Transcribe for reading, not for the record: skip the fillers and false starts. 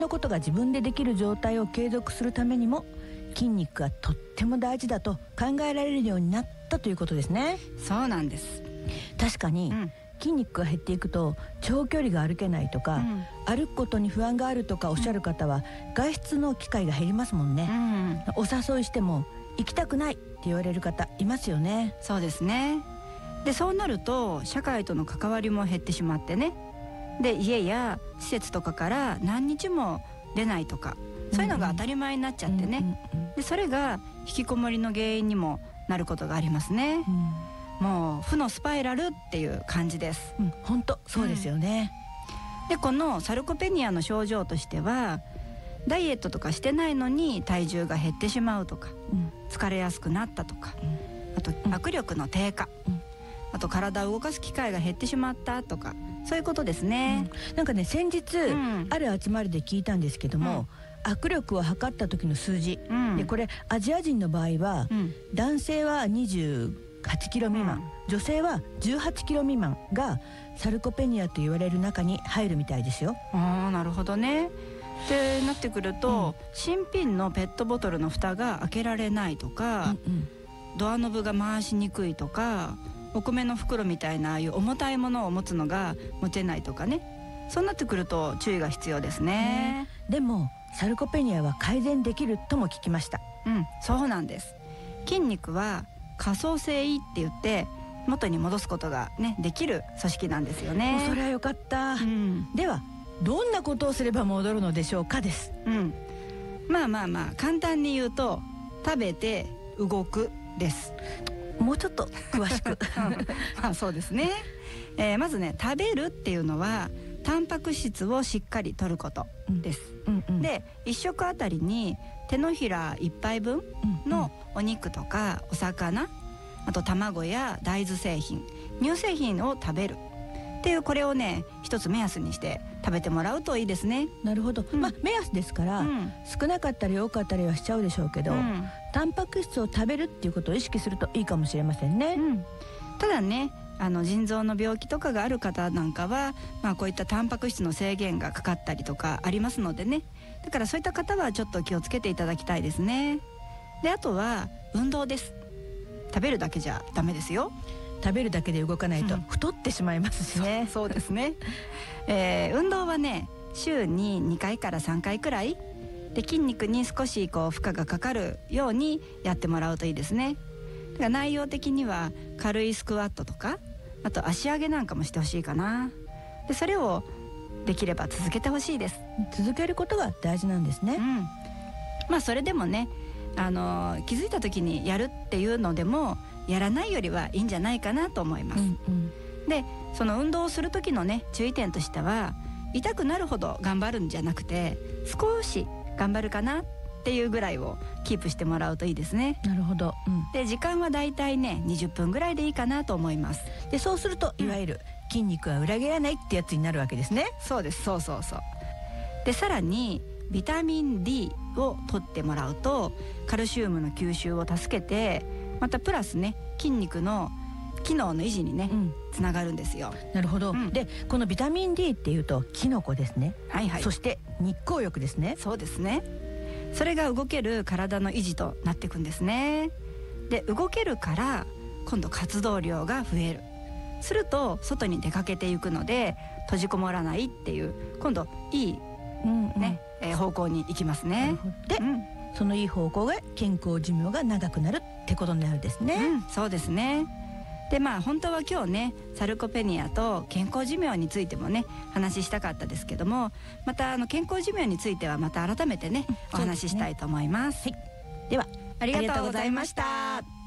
のことが自分でできる状態を継続するためにも筋肉がとっても大事だと考えられるようになったということですね。 そうなんです。 確かに、筋肉が減っていくと長距離が歩けないとか、歩くことに不安があるとかおっしゃる方は、外出の機会が減りますもんね。お誘いしても行きたくないって言われる方いますよね。 そうですね。でそうなると社会との関わりも減ってしまってね、で家や施設とかから何日も出ないとか、そういうのが当たり前になっちゃってね、でそれが引きこもりの原因にもなることがありますね。もう負のスパイラルっていう感じです。 本当そうですよね。 でこのサルコペニアの症状としては、ダイエットとかしてないのに体重が減ってしまうとか、疲れやすくなったとか、あと握力の低下、あと体を動かす機会が減ってしまったとか、そういうことですね。 なんかね、先日、ある集まりで聞いたんですけども、握力を測った時の数字、でこれアジア人の場合は、男性は28キロ未満、女性は18キロ未満がサルコペニアと言われる中に入るみたいですよ。 なるほどね。ってなってくると、新品のペットボトルの蓋が開けられないとか、ドアノブが回しにくいとか、お米の袋みたいなああいう重たいものを持つのが持てないとかね、そうなってくると注意が必要ですね。 でもサルコペニアは改善できるとも聞きました。 そうなんです。筋肉は可塑性って言って元に戻すことがねできる組織なんですよね。 それはよかった。ではどんなことをすれば戻るのでしょうかです。 まあ簡単に言うと、食べて動くです。 もうちょっと詳しくそうですね。まずね、食べるっていうのはタンパク質をしっかり摂ることです。で1食あたりに手のひら1杯分のお肉とかお魚、あと卵や大豆製品、乳製品を食べるっていう、これをね一つ目安にして食べてもらうといいですね。 なるほど、目安ですから、少なかったり多かったりはしちゃうでしょうけど、タンパク質を食べるっていうことを意識するといいかもしれませんね。 ただね、腎臓の病気とかがある方なんかは、こういったタンパク質の制限がかかったりとかありますのでね、だからそういった方はちょっと気をつけていただきたいですね。であとは運動です。食べるだけじゃダメですよ。 食べるだけで動かないと太ってしまいますしね。 そうですね。運動はね、週に2回から3回くらいで、筋肉に少し負荷がかかるようにやってもらうといいですね。だから内容的には軽いスクワットとか、あと足上げなんかもしてほしいかな。でそれをできれば続けてほしいです。 続けることが大事なんですね。 それでもね、気づいた時にやるっていうのでもやらないよりはいいんじゃないかなと思います。でその運動をする時のね注意点としては、痛くなるほど頑張るんじゃなくて、少し頑張るかなっていうぐらいをキープしてもらうといいですね。 なるほど。 で時間はだいたいね20分ぐらいでいいかなと思います。 でそうするといわゆる筋肉は裏切らないってやつになるわけですね。 そうです。そうでさらにビタミン D を取ってもらうと、カルシウムの吸収を助けて、またプラスね筋肉の機能の維持にね、つながるんですよ。 なるほど。でこのビタミン D っていうとキノコですね。そして日光浴ですね。 そうですね。それが動ける体の維持となっていくんですね。で動けるから今度活動量が増える。すると外に出かけていくので閉じこもらないっていう、今度いい、方向に行きますね。 で、そのいい方向が健康寿命が長くなるってことになるんですね。 そうですね。で本当は今日ねサルコペニアと健康寿命についてもね話したかったですけども、また健康寿命についてはまた改めてね、お話ししたいと思います。 ではありがとうございました。